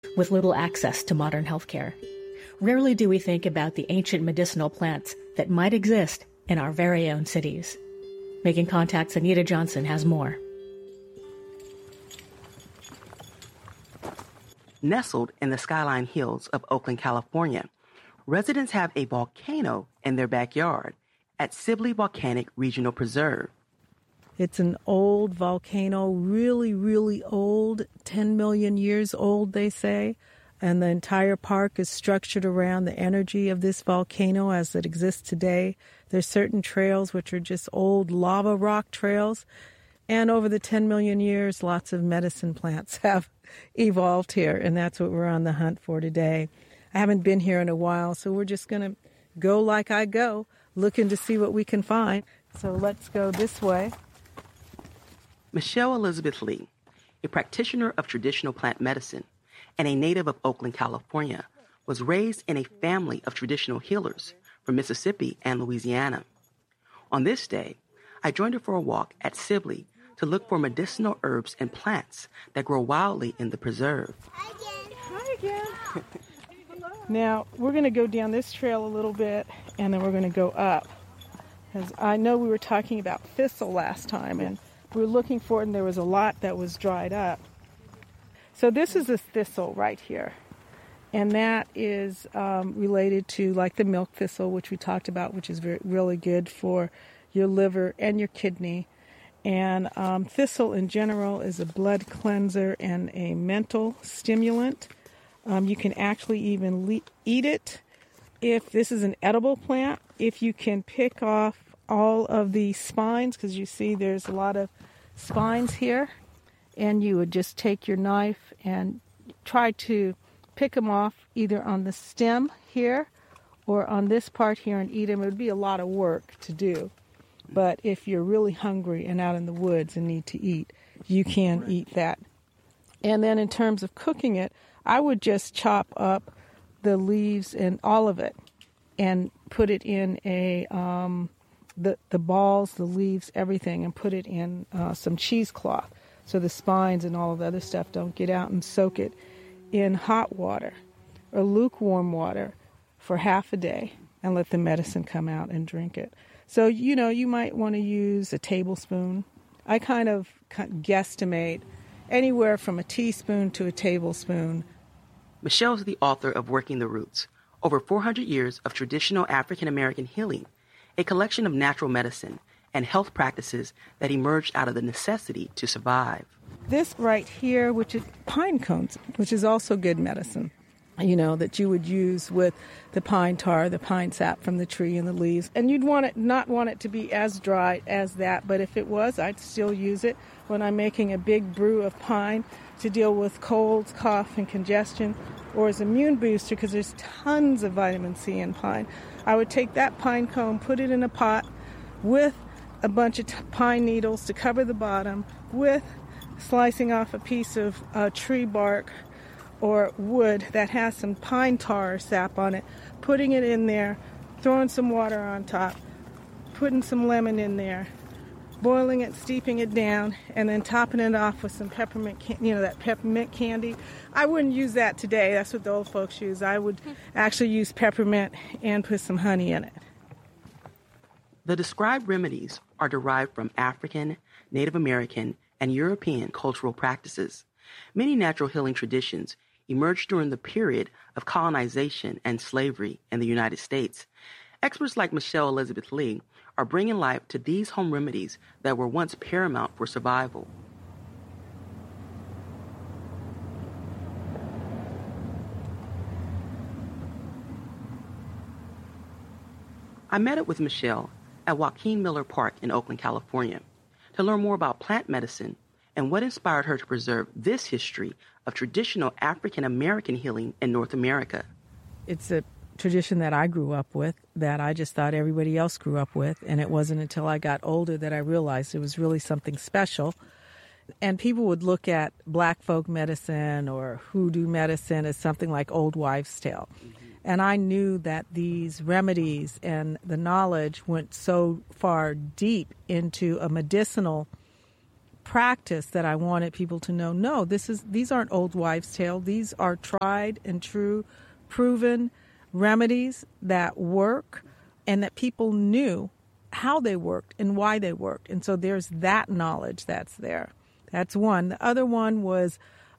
with little access to modern healthcare. Rarely do we think about the ancient medicinal plants that might exist in our very own cities. Making Contact's Anita Johnson has more. Nestled in the skyline hills of Oakland, California, residents have a volcano in their backyard at Sibley Volcanic Regional Preserve. It's an old volcano, really, really old, 10 million years old, they say. And the entire park is structured around the energy of this volcano as it exists today. There's certain trails which are just old lava rock trails. And over the 10 million years, lots of medicine plants have evolved here, and that's what we're on the hunt for today. I haven't been here in a while, so we're just going to go like I go, looking to see what we can find. So let's go this way. Michelle Elizabeth Lee, a practitioner of traditional plant medicine and a native of Oakland, California, was raised in a family of traditional healers from Mississippi and Louisiana. On this day, I joined her for a walk at Sibley to look for medicinal herbs and plants that grow wildly in the preserve. Hi again. Now, we're going to go down this trail a little bit, and then we're going to go up. Because I know we were talking about thistle last time, and we were looking for it, and there was a lot that was dried up. So this is a thistle right here. And that is related to like the milk thistle, which we talked about, which is really good for your liver and your kidney. And thistle in general is a blood cleanser and a mental stimulant. You can actually even eat it if this is an edible plant. If you can pick off all of the spines, because you see there's a lot of spines here, and you would just take your knife and try to pick them off either on the stem here or on this part here and eat them. It would be a lot of work to do. But if you're really hungry and out in the woods and need to eat, you can eat that. And then in terms of cooking it, I would just chop up the leaves and all of it and put it in the balls, the leaves, everything, and put it in some cheesecloth so the spines and all of the other stuff don't get out, and soak it in hot water or lukewarm water for half a day and let the medicine come out and drink it. So, you might want to use a tablespoon. I kind of guesstimate anywhere from a teaspoon to a tablespoon. Michelle's the author of Working the Roots, over 400 years of traditional African-American healing, a collection of natural medicine and health practices that emerged out of the necessity to survive. This right here, which is pine cones, which is also good medicine, that you would use with the pine tar, the pine sap from the tree and the leaves. And you'd not want it to be as dry as that, but if it was, I'd still use it when I'm making a big brew of pine to deal with colds, cough, and congestion, or as immune booster, because there's tons of vitamin C in pine. I would take that pine cone, put it in a pot with a bunch of pine needles to cover the bottom, with slicing off a piece of tree bark or wood that has some pine tar or sap on it, putting it in there, throwing some water on top, putting some lemon in there, boiling it, steeping it down, and then topping it off with some peppermint, that peppermint candy. I wouldn't use that today. That's what the old folks use. I would actually use peppermint and put some honey in it. The described remedies are derived from African, Native American, and European cultural practices. Many natural healing traditions emerged during the period of colonization and slavery in the United States. Experts like Michelle Elizabeth Lee are bringing life to these home remedies that were once paramount for survival. I met up with Michelle at Joaquin Miller Park in Oakland, California, to learn more about plant medicine and what inspired her to preserve this history of traditional African-American healing in North America. It's a tradition that I grew up with, that I just thought everybody else grew up with, and it wasn't until I got older that I realized it was really something special. And people would look at black folk medicine or hoodoo medicine as something like old wives' tale. And I knew that these remedies and the knowledge went so far deep into a medicinal practice that I wanted people to know, no, these aren't old wives' tales. These are tried and true, proven remedies that work and that people knew how they worked and why they worked. And so there's that knowledge that's there. That's one. The other one was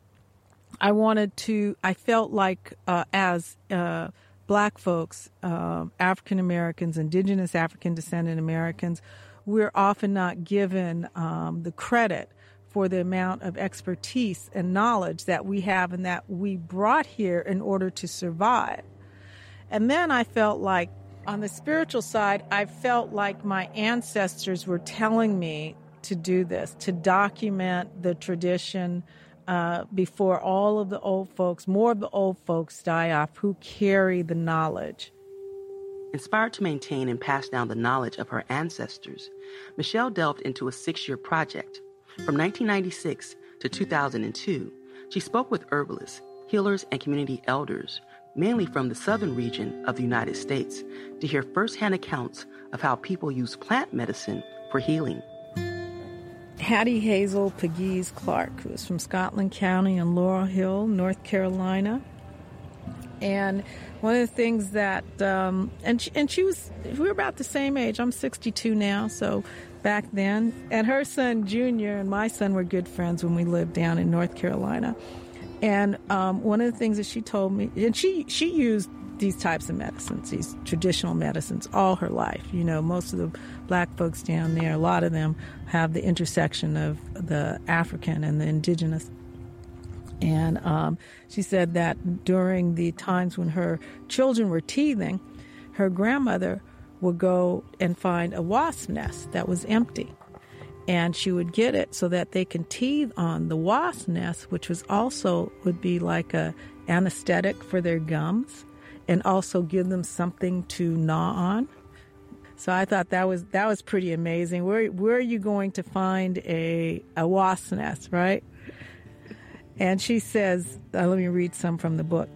I felt like as Black folks, African Americans, indigenous African descendant Americans, we're often not given the credit for the amount of expertise and knowledge that we have and that we brought here in order to survive. And then I felt like, on the spiritual side, I felt like my ancestors were telling me to do this, to document the tradition before all of the old folks, more of the old folks die off who carry the knowledge. Inspired to maintain and pass down the knowledge of her ancestors, Michelle delved into a 6-year project. From 1996 to 2002, she spoke with herbalists, healers, and community elders, mainly from the southern region of the United States, to hear firsthand accounts of how people use plant medicine for healing. Hattie Hazel Pegues Clark, who is from Scotland County in Laurel Hill, North Carolina. And one of the things that, we were about the same age. I'm 62 now, so back then. And her son, Junior, and my son were good friends when we lived down in North Carolina. And one of the things that she told me, and she used these types of medicines, these traditional medicines, all her life. You know, most of the Black folks down there, a lot of them have the intersection of the African and the indigenous. And she said that during the times when her children were teething, her grandmother would go and find a wasp nest that was empty. And she would get it so that they can teethe on the wasp nest, which was also would be like a anesthetic for their gums, and also give them something to gnaw on. So I thought that was pretty amazing. Where are you going to find a wasp nest, right? And she says, let me read some from the book.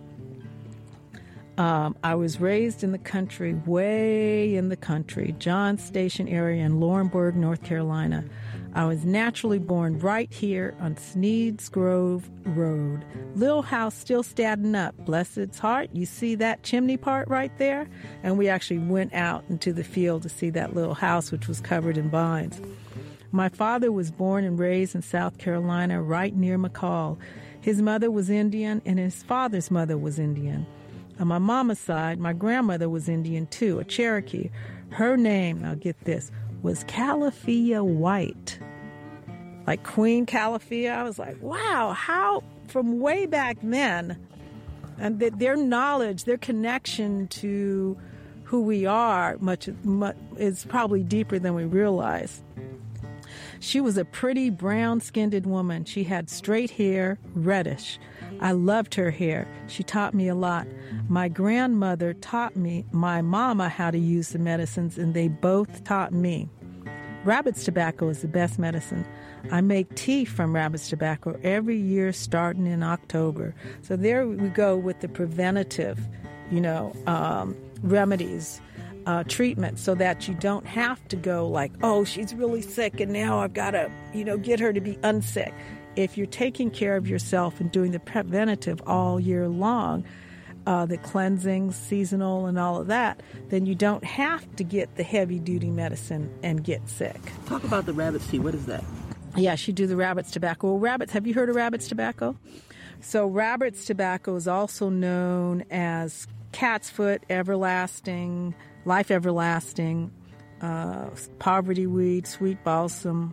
I was raised in the country, way in the country, Johns Station area in Laurinburg, North Carolina. I was naturally born right here on Sneed's Grove Road. Little house still standing up, bless its heart. You see that chimney part right there? And we actually went out into the field to see that little house, which was covered in vines. My father was born and raised in South Carolina, right near McCall. His mother was Indian, and his father's mother was Indian. On my mama's side, my grandmother was Indian too, a Cherokee. Her name, now get this, was Calafia White. Like Queen Calafia. I was like, wow, how from way back then, and their knowledge, their connection to who we are much is probably deeper than we realize. She was a pretty brown-skinned woman. She had straight hair, reddish. I loved her hair. She taught me a lot. My grandmother taught my mama how to use the medicines, and they both taught me. Rabbit's tobacco is the best medicine. I make tea from rabbit's tobacco every year starting in October. So there we go with the preventative, remedies, treatment, so that you don't have to go like, oh, she's really sick and now I've got to, get her to be unsick. If you're taking care of yourself and doing the preventative all year long, the cleansing, seasonal, and all of that, then you don't have to get the heavy-duty medicine and get sick. Talk about the rabbit's tea. What is that? Yeah, she do the rabbit's tobacco. Well, have you heard of rabbit's tobacco? So rabbit's tobacco is also known as cat's foot, everlasting, life everlasting, poverty weed, sweet balsam,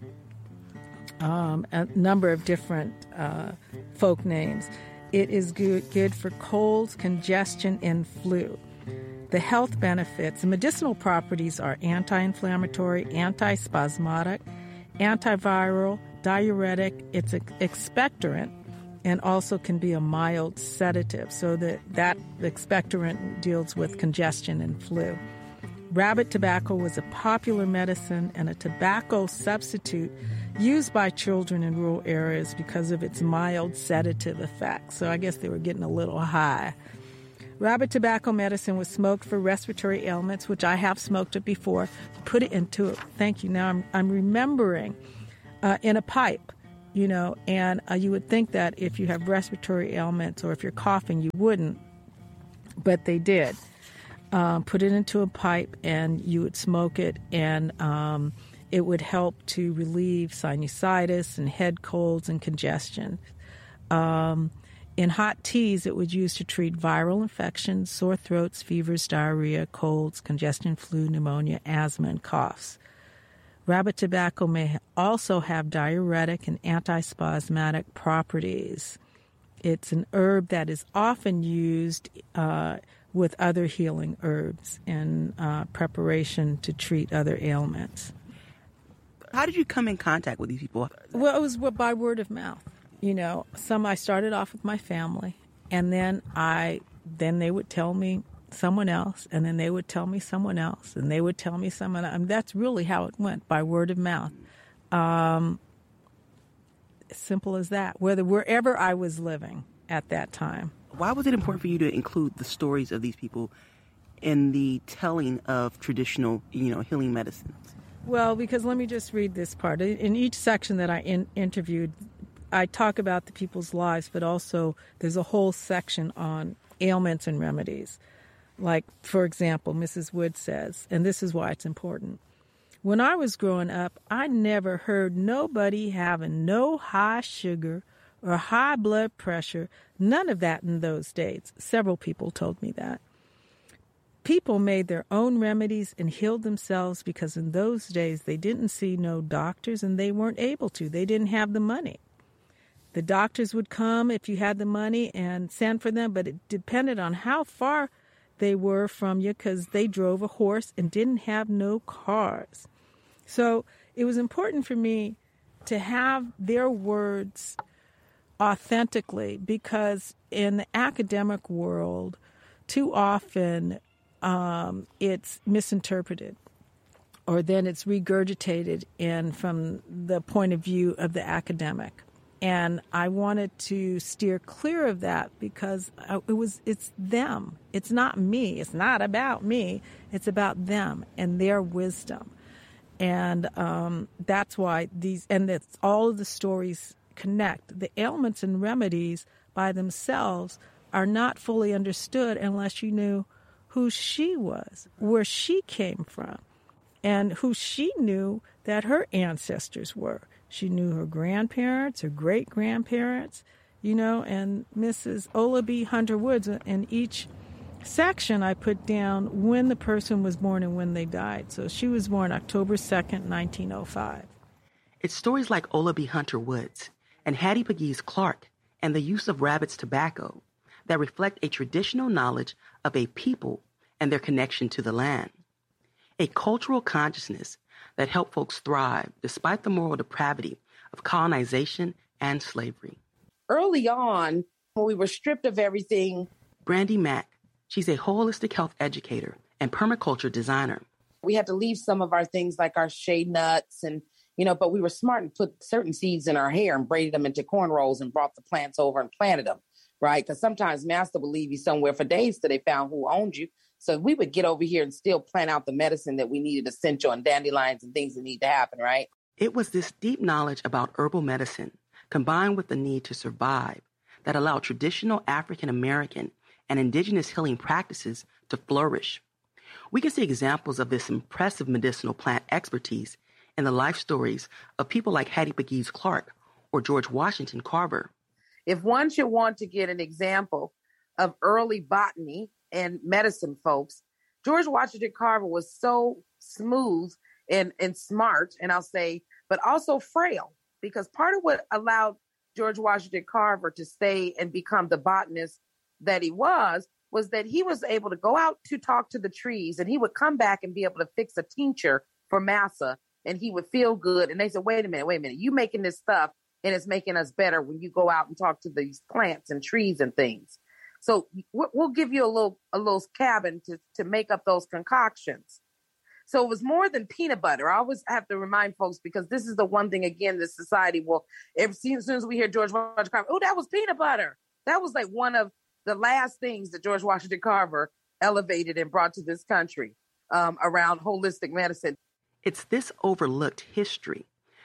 a number of different folk names. It is good for colds, congestion, and flu. The health benefits, the medicinal properties are anti-inflammatory, anti-spasmodic, antiviral, diuretic. It's an expectorant and also can be a mild sedative. So that expectorant deals with congestion and flu. Rabbit tobacco was a popular medicine and a tobacco substitute used by children in rural areas because of its mild sedative effect. So I guess they were getting a little high. Rabbit tobacco medicine was smoked for respiratory ailments, which I have smoked it before. Put it into it. Thank you. Now I'm remembering in a pipe, and you would think that if you have respiratory ailments or if you're coughing, you wouldn't, but they did. Put it into a pipe and you would smoke it, and it would help to relieve sinusitis and head colds and congestion. In hot teas, it was used to treat viral infections, sore throats, fevers, diarrhea, colds, congestion, flu, pneumonia, asthma, and coughs. Rabbit tobacco may also have diuretic and antispasmodic properties. It's an herb that is often used with other healing herbs in preparation to treat other ailments. How did you come in contact with these people? Well, it was by word of mouth. I started off with my family, and then they would tell me someone else, and then they would tell me someone else, and they would tell me someone else. That's really how it went, by word of mouth. Simple as that, wherever I was living at that time. Why was it important for you to include the stories of these people in the telling of traditional, healing medicines? Well, because let me just read this part. In each section that I interviewed, I talk about the people's lives, but also there's a whole section on ailments and remedies. Like, for example, Mrs. Wood says, and this is why it's important, when I was growing up, I never heard nobody having no high sugar or high blood pressure, none of that in those days. Several people told me that. People made their own remedies and healed themselves because in those days they didn't see no doctors and they weren't able to. They didn't have the money. The doctors would come if you had the money and send for them, but it depended on how far they were from you because they drove a horse and didn't have no cars. So it was important for me to have their words authentically, because in the academic world, too often it's misinterpreted, or then it's regurgitated from the point of view of the academic. And I wanted to steer clear of that because it's them. It's not me. It's not about me. It's about them and their wisdom. And that's why all of the stories connect. The ailments and remedies by themselves are not fully understood unless you knew who she was, where she came from, and who she knew that her ancestors were. She knew her grandparents, her great-grandparents, and Mrs. Ola B. Hunter Woods. In each section, I put down when the person was born and when they died. So she was born October 2nd, 1905. It's stories like Ola B. Hunter Woods and Hattie Pegues Clark and the use of rabbit's tobacco that reflect a traditional knowledge of a people and their connection to the land. A cultural consciousness that helped folks thrive despite the moral depravity of colonization and slavery. Early on, when we were stripped of everything. Brandy Mack, she's a holistic health educator and permaculture designer. We had to leave some of our things like our shade nuts but we were smart and put certain seeds in our hair and braided them into cornrows and brought the plants over and planted them, right? Because sometimes master would leave you somewhere for days till they found who owned you. So we would get over here and still plant out the medicine that we needed, essential and dandelions and things that need to happen, right? It was this deep knowledge about herbal medicine, combined with the need to survive, that allowed traditional African American and indigenous healing practices to flourish. We can see examples of this impressive medicinal plant expertise in the life stories of people like Hattie Pegues Clark or George Washington Carver. If one should want to get an example of early botany and medicine folks, George Washington Carver was so smooth and smart, and I'll say, but also frail, because part of what allowed George Washington Carver to stay and become the botanist that he was that he was able to go out to talk to the trees, and he would come back and be able to fix a tincture for massa, and he would feel good. And they said, wait a minute, you making this stuff and it's making us better when you go out and talk to these plants and trees and things. So we'll give you a little cabin to make up those concoctions. So it was more than peanut butter. I always have to remind folks, because this is the one thing, again, the society will, as soon as we hear George Washington Carver, oh, that was peanut butter. That was like one of the last things that George Washington Carver elevated and brought to this country around holistic medicine. It's this overlooked history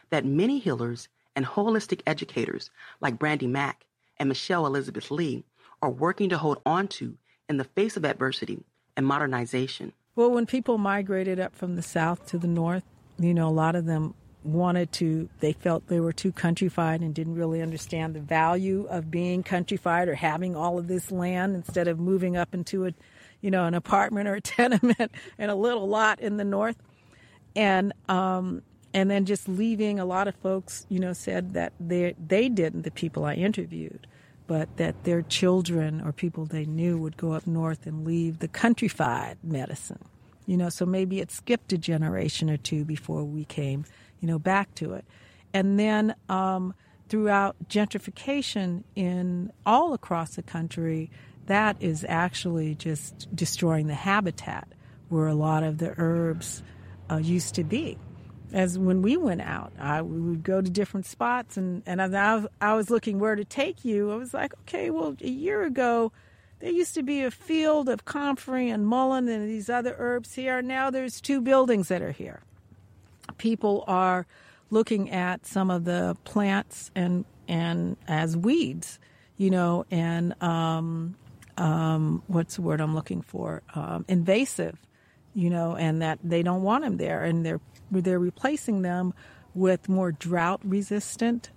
that many healers and holistic educators like Brandy Mack and Michelle Elizabeth Lee are working to hold on to in the face of adversity and modernization. Well, when people migrated up from the south to the north, a lot of them they felt they were too countrified and didn't really understand the value of being countrified or having all of this land instead of moving up into an apartment or a tenement and a little lot in the north. And then just leaving, a lot of folks, said that they didn't, the people I interviewed, but that their children or people they knew would go up north and leave the countrified medicine. So maybe it skipped a generation or two before we came, back to it. And then throughout gentrification in all across the country, that is actually just destroying the habitat where a lot of the herbs used to be. As when we went out, we would go to different spots, and as I was looking where to take you, I was like, okay, well, a year ago, there used to be a field of comfrey and mullein and these other herbs here. Now there's 2 buildings that are here. People are looking at some of the plants and as weeds, and what's the word I'm looking for? Invasive, and that they don't want them there, and they're replacing them with more drought-resistant,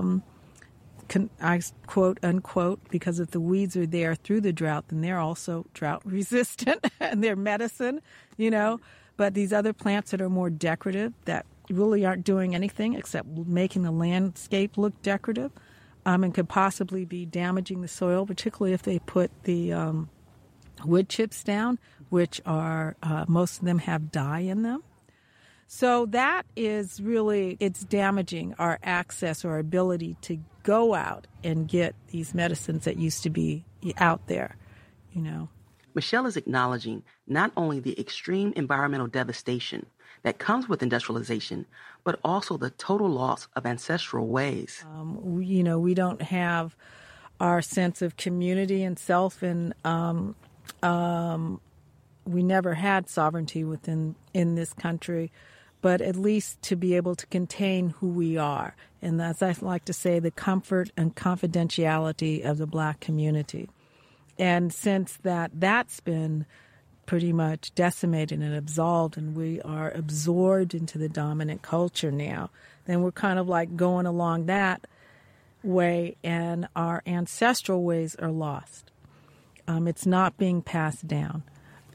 I quote unquote, because if the weeds are there through the drought, then they're also drought-resistant and they're medicine, But these other plants that are more decorative, that really aren't doing anything except making the landscape look decorative, and could possibly be damaging the soil, particularly if they put the wood chips down, which are most of them have dye in them. So that is really, it's damaging our access or our ability to go out and get these medicines that used to be out there, Michelle is acknowledging not only the extreme environmental devastation that comes with industrialization, but also the total loss of ancestral ways. We don't have our sense of community and self, and we never had sovereignty in this country, but at least to be able to contain who we are. And as I like to say, the comfort and confidentiality of the Black community. And since that's been pretty much decimated and absolved, and we are absorbed into the dominant culture now, then we're kind of like going along that way, and our ancestral ways are lost. It's not being passed down.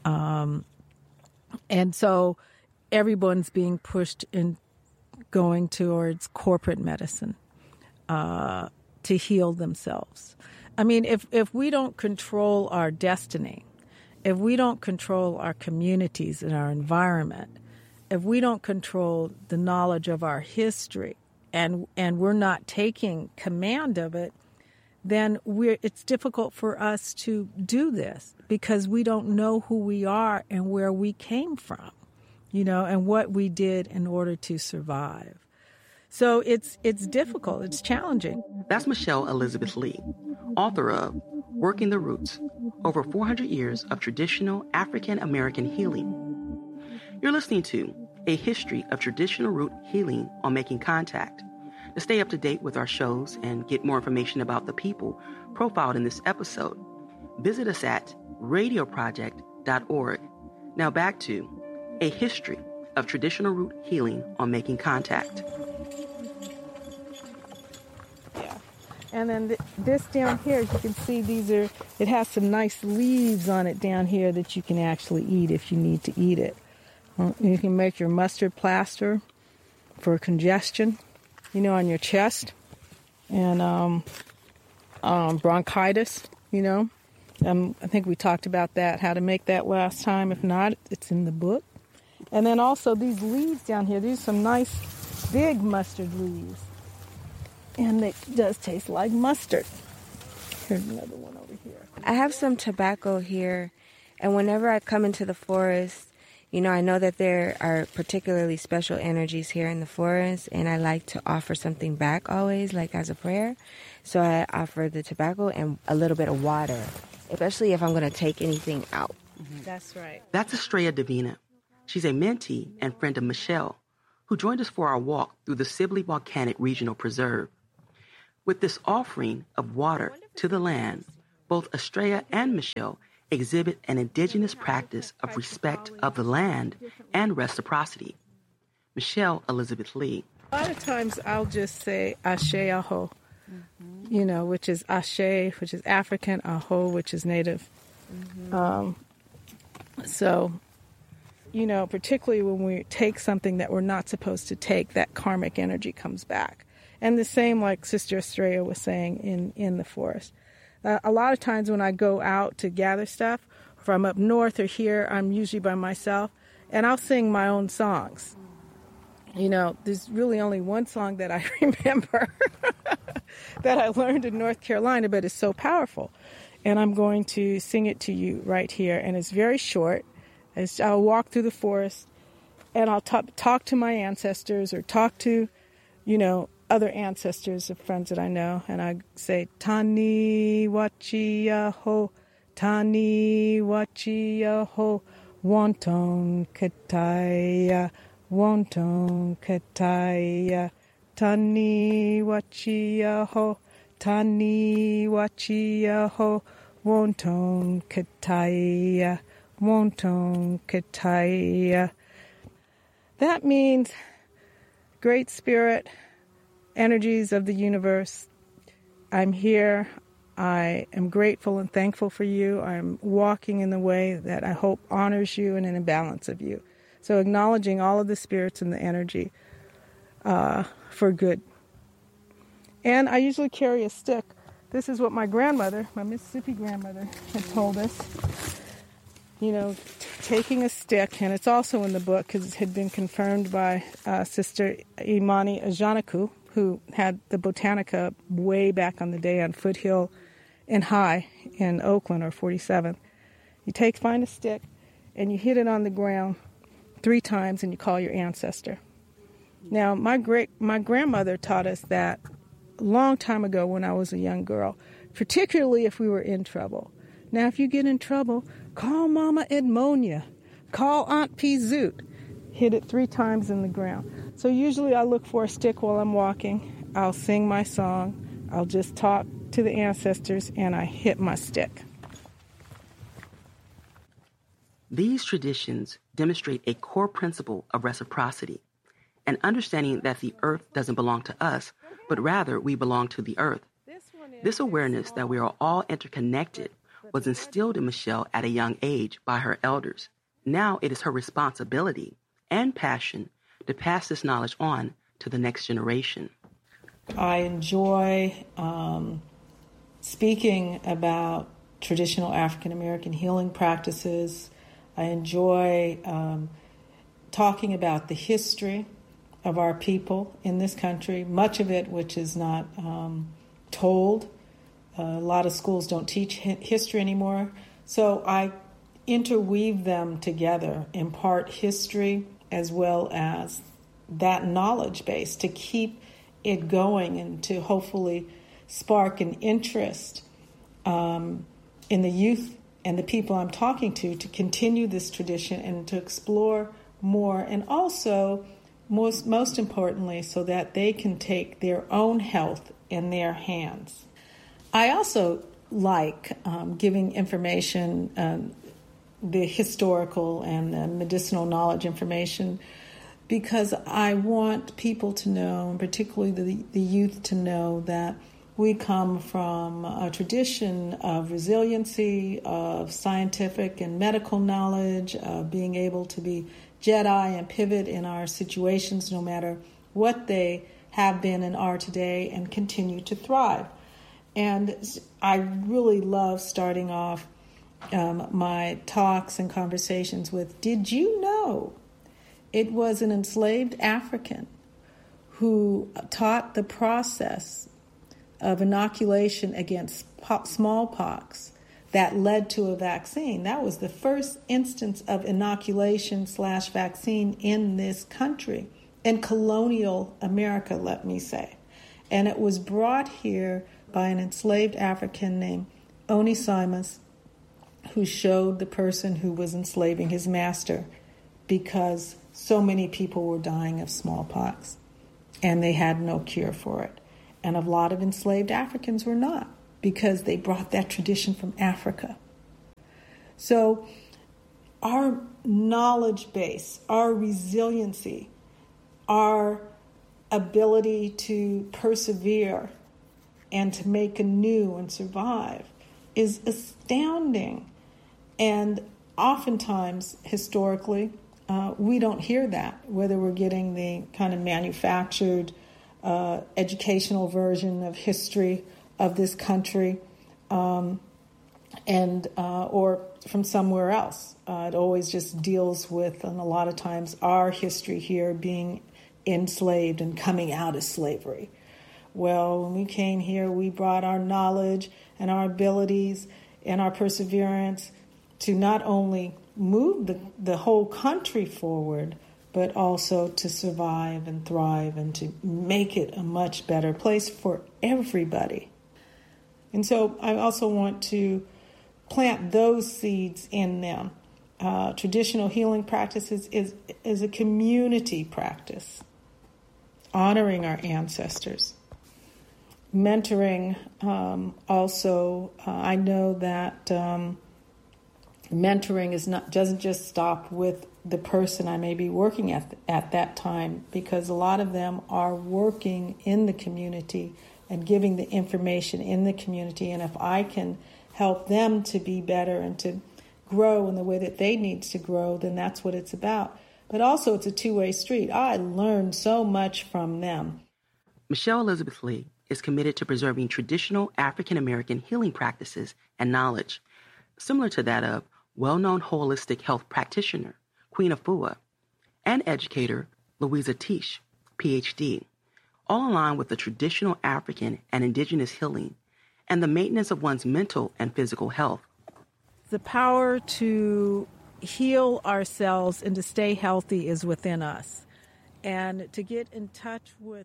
And so everyone's being pushed in going towards corporate medicine to heal themselves. I mean, if we don't control our destiny, if we don't control our communities and our environment, if we don't control the knowledge of our history, and we're not taking command of it, then it's difficult for us to do this because we don't know who we are and where we came from, and what we did in order to survive. So it's difficult. It's challenging. That's Michelle Elizabeth Lee, author of Working the Roots, Over 400 Years of Traditional African American Healing. You're listening to A History of Traditional Root Healing on Making Contact. To stay up to date with our shows and get more information about the people profiled in this episode, visit us at radioproject.org. Now back to A History of Traditional Root Healing on Making Contact. And then this down here, as you can see, it has some nice leaves on it down here that you can actually eat if you need to eat it. You can make your mustard plaster for congestion, on your chest, and bronchitis, I think we talked about that, how to make that last time. If not, it's in the book. And then also these leaves down here, these are some nice big mustard leaves. And it does taste like mustard. Here's another one over here. I have some tobacco here, and whenever I come into the forest, I know that there are particularly special energies here in the forest, and I like to offer something back always, like as a prayer. So I offer the tobacco and a little bit of water, especially if I'm going to take anything out. Mm-hmm. That's right. That's Estrella Davina. She's a mentee and friend of Michelle, who joined us for our walk through the Sibley Volcanic Regional Preserve. With this offering of water to the land, both Estrella and Michelle exhibit an indigenous practice of respect of the land and reciprocity. Michelle Elizabeth Lee. A lot of times I'll just say Ashe Aho, which is Ashe, which is African, Aho, which is Native. Particularly when we take something that we're not supposed to take, that karmic energy comes back. And the same, like Sister Estrella was saying, in the forest. A lot of times when I go out to gather stuff, if I'm up north or here, I'm usually by myself, and I'll sing my own songs. There's really only one song that I remember that I learned in North Carolina, but it's so powerful. And I'm going to sing it to you right here, and it's very short. I'll walk through the forest, and I'll talk to my ancestors or talk to, other ancestors of friends that I know, and I say, Tani Wachi Aho, Tani Wachi Aho, Wonton Kataya, Wonton Kataya, Tani Wachi Aho, Tani Wachi Aho, Wonton Kataya, Wonton Kataya. That means Great Spirit, energies of the universe, I'm here. I am grateful and thankful for you. I'm walking in the way that I hope honors you and in a balance of you. So acknowledging all of the spirits and the energy for good. And I usually carry a stick. This is what my grandmother, my Mississippi grandmother, had told us. Taking a stick, and it's also in the book because it had been confirmed by Sister Imani Ajanaku, who had the Botanica way back on the day on Foothill and High in Oakland or 47th. You find a stick and you hit it on the ground 3 times and you call your ancestor. Now, my grandmother taught us that a long time ago when I was a young girl, particularly if we were in trouble. Now, if you get in trouble, call Mama Edmonia, call Aunt P. Zoot. Hit it 3 times in the ground. So usually I look for a stick while I'm walking. I'll sing my song. I'll just talk to the ancestors, and I hit my stick. These traditions demonstrate a core principle of reciprocity, an understanding that the earth doesn't belong to us, but rather we belong to the earth. This awareness that we are all interconnected was instilled in Michelle at a young age by her elders. Now it is her responsibility and passion to pass this knowledge on to the next generation. I enjoy speaking about traditional African American healing practices. I enjoy talking about the history of our people in this country, much of it which is not told. A lot of schools don't teach history anymore. So I interweave them together, impart history as well as that knowledge base to keep it going and to hopefully spark an interest in the youth and the people I'm talking to continue this tradition and to explore more, and also most importantly so that they can take their own health in their hands. I also like giving information, the historical and the medicinal knowledge information, because I want people to know, and particularly the youth to know, that we come from a tradition of resiliency, of scientific and medical knowledge, of being able to be Jedi and pivot in our situations no matter what they have been and are today, and continue to thrive. And I really love starting off my talks and conversations with, did you know it was an enslaved African who taught the process of inoculation against smallpox that led to a vaccine? That was the first instance of inoculation/vaccine in this country, in colonial America, let me say. And it was brought here by an enslaved African named Onesimus, who showed the person who was enslaving his master, because so many people were dying of smallpox, and they had no cure for it. And a lot of enslaved Africans were not, because they brought that tradition from Africa. So our knowledge base, our resiliency, our ability to persevere and to make anew and survive is astounding. And oftentimes, historically, we don't hear that, whether we're getting the kind of manufactured educational version of history of this country, or from somewhere else. It always just deals with, and a lot of times, our history here being enslaved and coming out of slavery. Well, when we came here, we brought our knowledge and our abilities and our perseverance to not only move the whole country forward, but also to survive and thrive and to make it a much better place for everybody. And so I also want to plant those seeds in them. Traditional healing practices is a community practice, honoring our ancestors. Mentoring also, I know that mentoring doesn't just stop with the person I may be working at that time, because a lot of them are working in the community and giving the information in the community. And if I can help them to be better and to grow in the way that they need to grow, then that's what it's about. But also it's a two-way street. I learned so much from them. Michelle Elizabeth Lee is committed to preserving traditional African American healing practices and knowledge, similar to that of well-known holistic health practitioner Queen Afua and educator Louisa Tisch, PhD, all aligned with the traditional African and indigenous healing and the maintenance of one's mental and physical health. The power to heal ourselves and to stay healthy is within us. And to get in touch with...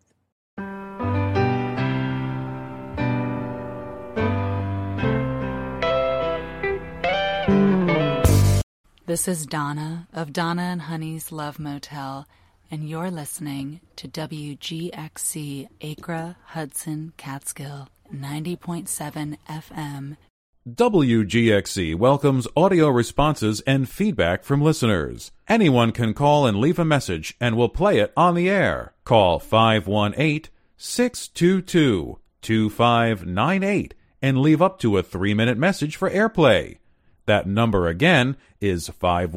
This is Donna of Donna and Honey's Love Motel, and you're listening to WGXC Acra, Hudson, Catskill, 90.7 FM. WGXC welcomes audio responses and feedback from listeners. Anyone can call and leave a message, and we'll play it on the air. Call 518-622-2598 and leave up to a 3-minute message for airplay. That number again is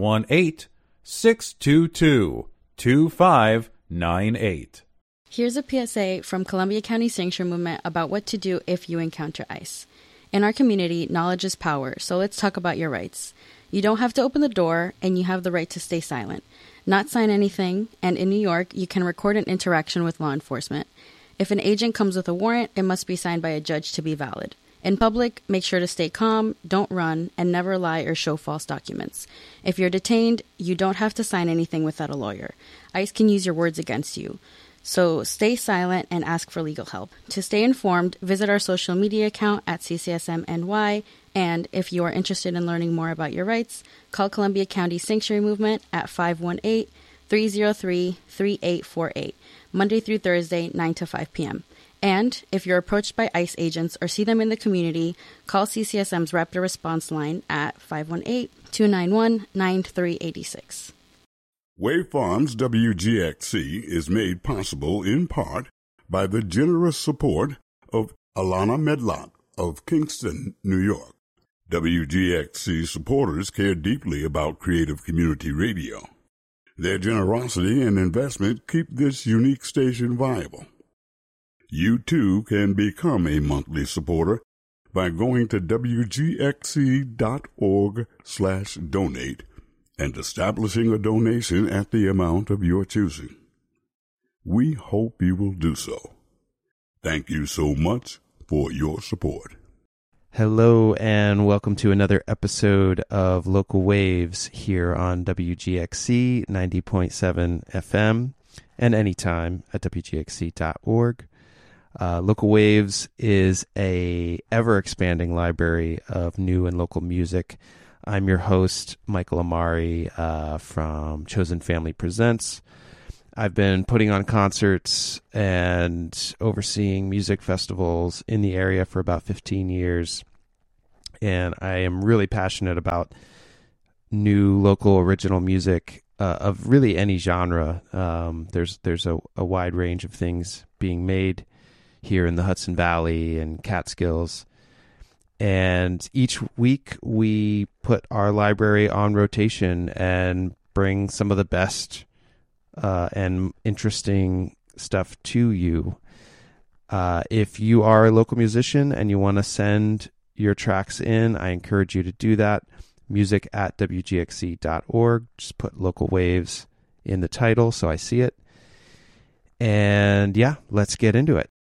518-622-2598. Here's a PSA from Columbia County Sanctuary Movement about what to do if you encounter ICE. In our community, knowledge is power, so let's talk about your rights. You don't have to open the door, and you have the right to stay silent, not sign anything, and in New York, you can record an interaction with law enforcement. If an agent comes with a warrant, it must be signed by a judge to be valid. In public, make sure to stay calm, don't run, and never lie or show false documents. If you're detained, you don't have to sign anything without a lawyer. ICE can use your words against you. So stay silent and ask for legal help. To stay informed, visit our social media account at CCSMNY, and if you are interested in learning more about your rights, call Columbia County Sanctuary Movement at 518-303-3848, Monday through Thursday, 9 to 5 p.m. And if you're approached by ICE agents or see them in the community, call CCSM's Rapid Response Line at 518-291-9386. Wave Farms WGXC is made possible in part by the generous support of Alana Medlock of Kingston, New York. WGXC supporters care deeply about creative community radio. Their generosity and investment keep this unique station viable. You too can become a monthly supporter by going to wgxc.org/donate and establishing a donation at the amount of your choosing. We hope you will do so. Thank you so much for your support. Hello and welcome to another episode of Local Waves here on WGXC 90.7 FM and anytime at wgxc.org. Local Waves is a ever-expanding library of new and local music I'm your host, Michael Amari from Chosen Family Presents. I've been putting on concerts and overseeing music festivals in the area for about 15 years. And I am really passionate about new local original music of really any genre. There's a wide range of things being made here in the Hudson Valley and Catskills. And each week we put our library on rotation and bring some of the best and interesting stuff to you. If you are a local musician and you want to send your tracks in, I encourage you to do that. music@wgxc.org. Just put Local Waves in the title so I see it. And yeah, let's get into it.